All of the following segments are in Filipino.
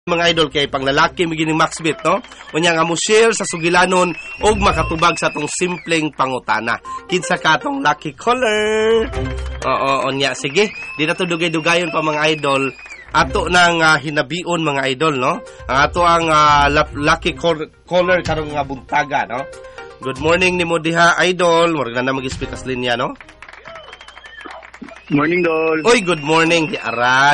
mga idol kay panglalaki magining Maxbit no unya nga mo share sa sugilanon og makatubag sa tong simpleng pangutana kinsa ka tong lucky caller. Oo unya sige di na to dugay-dugayon pa mga idol ato nang hinabion mga idol no ang ato ang lucky caller karong nga buntaga no. Good morning nimo diha idol murag na mag-speak as linya no. Morning, Dol. Oy, good morning. Di ara.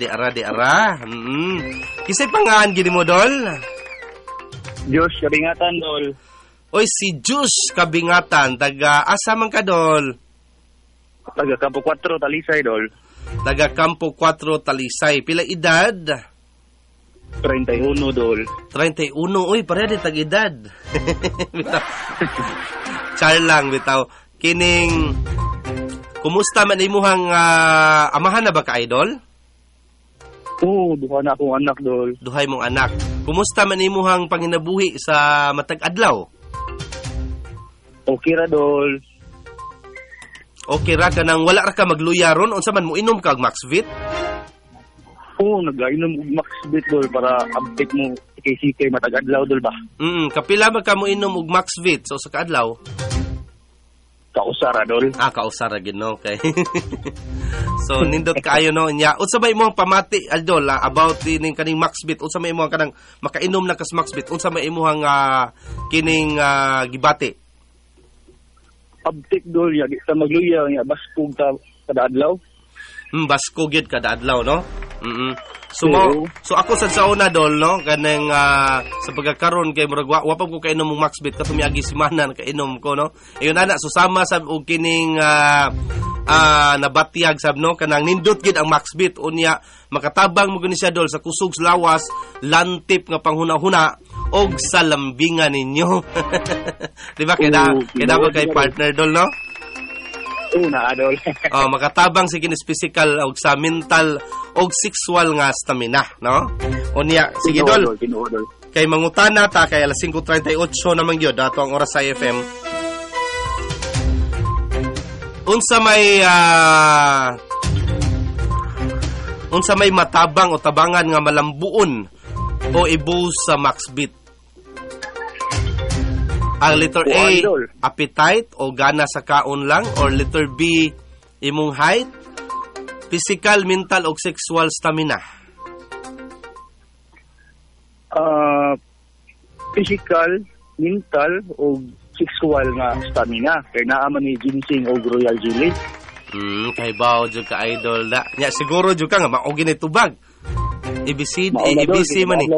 Kisay pangaan gini mo, Dol? Josh Kabingatan, Dol. Oy, si Jus Kabingatan. Taga asa man ka, Dol? Taga Campo 4, Talisay, Dol. Taga Campo 4, Talisay. Pila edad? 31, Dol. 31. Uy, pareha di tag-edad. Bitaw. Char lang, bitaw. Kining... Kumusta man imuhang amahan na ba ka, idol? Oo, duha na akong anak, Dol. Duhay mong anak. Kumusta man imuhang panginabuhi sa matag adlaw? Okay ra, Dol. Okay ra ka nang wala ra ka magluya ron? Unsa man mo inom ka og Maxvit? Oo, nag-inom og Maxvit, Dol, para update mo kay matag adlaw, Dol ba? Kapila ba ka mo inom og Maxvit so sa kaadlaw? Kausara, Dol. Kausara gid no kay. So nindot kaayo no nya. Unsa may imong pamati idol about ining kaning Maxbit? Unsa may imong kanang makainom na kas Maxbit? Unsa may imong kining gibati? Update, Dol, ya sa magluya nya baskog ta kada adlaw. Baskog gid kada adlaw no. So ako sa sauna Dol no kanang sa pagkakaroon kay murag wa pa ko kainom og Maxbit katong miagi semana kainom ko no. Ayun ana susama sa og kining nabatyag sab no kanang nindot gid ang Maxbit unya makatabang mo gani siya Dol sa kusog sa lawas lantip nga panghuna-huna og sa lambingan ninyo. Di ba kaya kay partner Dol no? Una, Dol. Makatabang si kinis physical og sa mental og sexual nga stamina, no? Unya, sige Dol. Kay mangutana ta kay alas 5:38 naman gyud ato ang oras sa FM. Unsa may matabang o tabangan nga malambuon o ibus sa Maxbit? Ang letter A, appetite o gana sa kaon lang, or letter B, imong height, physical, mental o sexual stamina? Physical, mental o sexual nga stamina. Kaya naaman ni ginseng o royal jelly. Kay bao jud ka idol da. Nya siguro jud ka nga mao gini tubag. ABC man ni.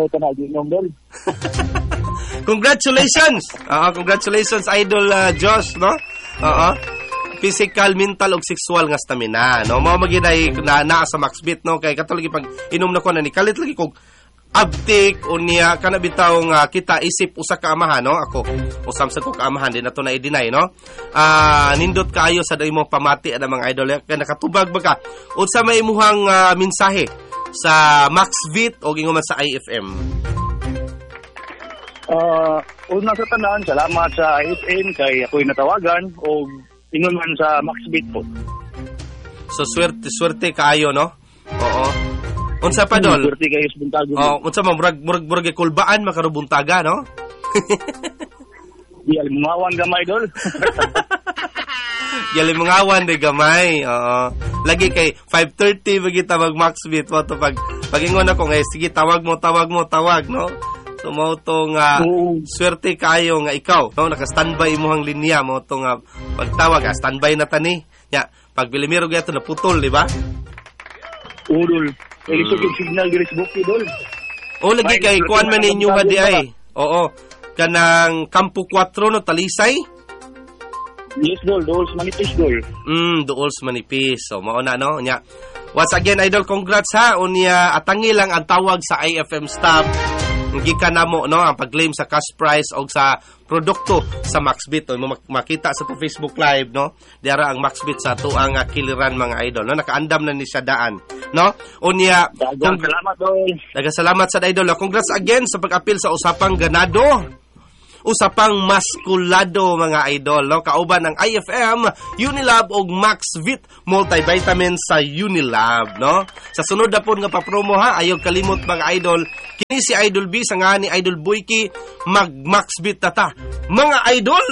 Congratulations! Congratulations, Idol Josh, no? Physical, mental, o sexual nga stamina, no? Mao maginay na sa Maxbit, no? Kay katulog pag inom na ko na ni kalit lagi kog uptake o niya kana bitaw nga kita isip usa ka amahan, no? Ako usam sa ko ka amahan din nato na i-deny, no? Nindot kaayo sa imong pamati ana mga idol kay nakatubag ba ka? Unsa may imuhang mensahe sa Maxbit o gingon sa IFM? Una sa tanan, salamat sa IFM kay ako'y natawagan o ingon man sa Maxbit po. So swerte kaayo no? Oo. Unsa pa Dol? Swerte kayo sa buntaga. Unsa man murag kulbaan makarubuntaga no? Di alimangawan gamay Dol. Alimangawan de gamay. Oo. Lagi kay 5:30 magita mag Maxbit mo to pag ingon ako ngay sige tawag mo no? So mo tong swerte kayo nga ikaw no naka-standby imong linya mo tong pagtawag standby na tani nya pag bilimiro gyud na putol di ba? Udol elisog signal diri sa bukid Dol. Lagi kay kuan man ninyo di ay. Oo. Kanang Campo 4 no Talisay? Yes Dol, Dols manipis Dol. Dols manipis. So mao na no nya. Once again idol congrats ha unya atangi lang ang tawag sa IFM staff. Gikan namo no ang pag-claim sa cash prize o sa produkto sa Maxbit o makita sa Facebook live no diara ang Maxbit sa tuang kiliran mga idol no nakaandam na ni siya daan no unya salamat Dol. Salamat sa idol. Congrats again sa pag-apil sa usapang ganado usapang maskulado mga idol, no? Kauban ang IFM, Unilab ug Maxvit multivitamin sa Unilab, no? Sa sunod na po nga papromo ha, ayaw kalimot mga idol, kini si Idol B sa nga ni Idol Boyki, mag Maxvit tata. Mga idol!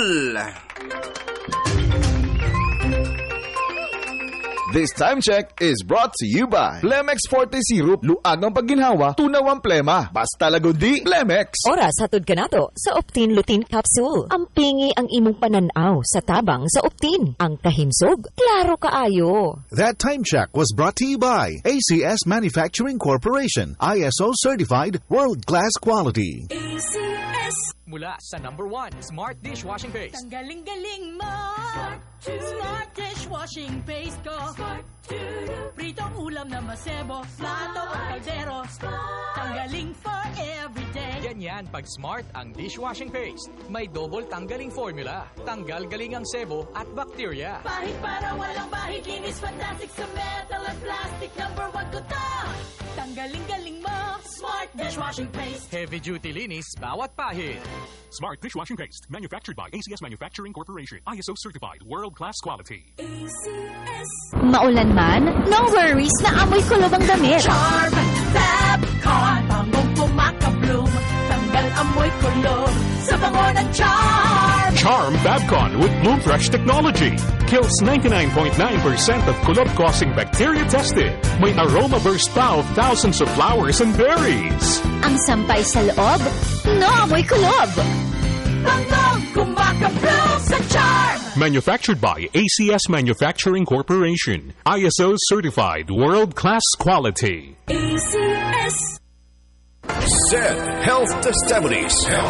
This time check is brought to you by Plemex Forte Syrup. Luag ang pagginhawa, tunaw ang plema. Basta lagundi, Plemex. Oras hatod ka nato sa Optin Lutein Capsule. Ang pingi ang imong pananaw sa tabang sa Optin. Ang kahimsog, klaro kaayo. That time check was brought to you by ACS Manufacturing Corporation. ISO certified, world-class quality. ACS. Mula sa number 1, Smart Dishwashing Paste. Tanggaling-galing mo. Smart Dishwashing Paste ko. Pritong ulam na masebo. Plato o kaldero. Tanggaling for everyday. Ganyan pag Smart ang dishwashing paste. May double tanggaling formula. Tanggal galing ang sebo at bacteria. Bahid para walang bahid. Linis fantastic sa metal at plastic. Number 1 ko to. Tanggaling-galing mo. Smart Dishwashing Paste. Heavy duty linis bawat pahid. Smart Dishwashing Paste. Manufactured by ACS Manufacturing Corporation. ISO certified. World-class quality. ACS. Maulan man, no worries na amoy kulob ang damit. Charm Fabcon. Bangong pumakabloom. Tanggal amoy kulob. Sa bango ng Charm. Charm Babcon with Bloom Fresh technology. Kills 99.9% of kulob-causing bacteria tested. May aroma burst pa of thousands of flowers and berries. Ang sampay sa loob, no amoy kulob. Bangong pumakabloom sa Charm. Manufactured by ACS Manufacturing Corporation. ISO certified. World-class quality. ACS. SED Health Testimonies.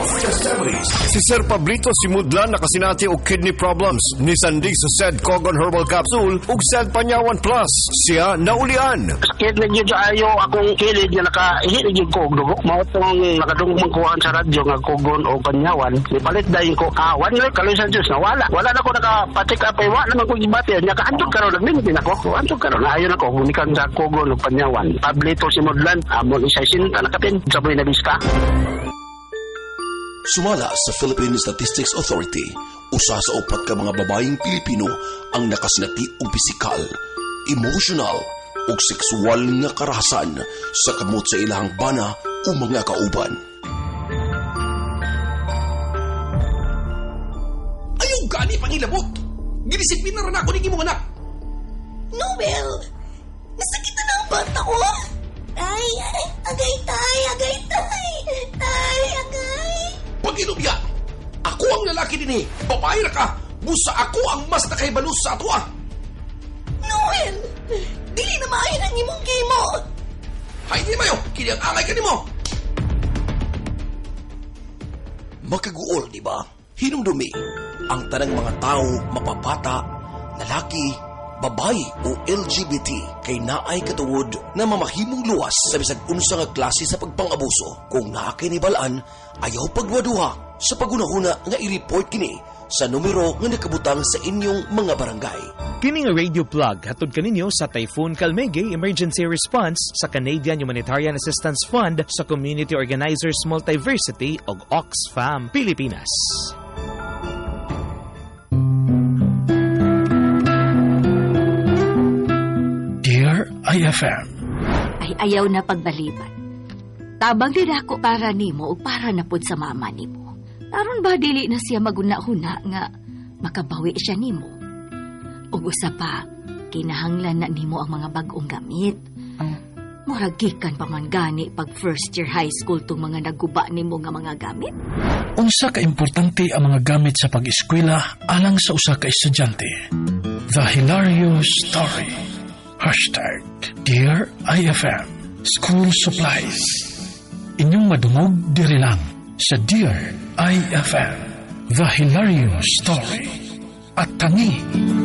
Si Sir Pablito Simudlan nakasinati og kidney problems. Ni Sandig sa SED Cogon Herbal Capsule ug SED Panyawan Plus. Siya naulian. Sakit na dyan ayo akong kilid nga nakahili dyan ko og dugo. Mao tong nakadungog magkuhaan sa radyo nga Cogon o Panyawan. Ipalit dahin ko kawan nga kalisan Diyos na wala. Wala na ko nakapatik apay. Wala naman ko gibati. Nya kaantog karon naglimit ako. Antog karon ayon ako gumikan sa Cogon o Panyawan. Pablito Simudlan amon isa sinta nakapin. Saboy na biska. Sumala sa Philippine Statistics Authority, usa sa upat ka mga babaeng Pilipino ang nakasinati og pisikal, emotional ug sexual nga karahasan sa kamot sa ilahang bana o mga kauban. Ayaw gani pangilabot! Ginisiplina rin ako ni imong anak! Noel! Nasakit na ang bata ko! Ay, agay tay! Pag-inubya, ako ang lalaki din eh. Babae na ka. Busa ako ang mas nakaibalus sa ato ah. Noel! Dili na maayon ang imong game mo! Hay di mayo, kini ang angay ka ni mo. Makaguol, di ba? Hinumdumi ang tanang mga tao, mapapata, lalaki, babae o LGBT kay naay katungod na mamahimong luwas sa bisag unsa nga klase sa pagpangabuso. Kung naa kay nibalaan, ayaw pagwaduha sa pagunahuna nga i-report kini sa numero nga nakabutang sa inyong mga barangay. Kini nga radio plug hatod kaninyo sa Typhoon Kalmege Emergency Response sa Canadian Humanitarian Assistance Fund sa Community Organizers Multiversity ug Oxfam Pilipinas. IFM. Ay ayaw na pagbaliban. Tabang din ako para nimo o para na pod sa mama nimo. Aron ba dili na siya maguna-huna nga makabawi siya nimo? Ug usa pa, kinahanglan na nimo ang mga bag-ong gamit. Muragikan pa man gani pag first year high school tong mga naguba nimo nga mga gamit. Unsa ka importante ang mga gamit sa pag-eskwela alang sa usa ka estudyante. The Hilarious Story. #Dear IFM School Supplies. Inyong madungog diri lang sa Dear IFM The Hilarious Story. At tangi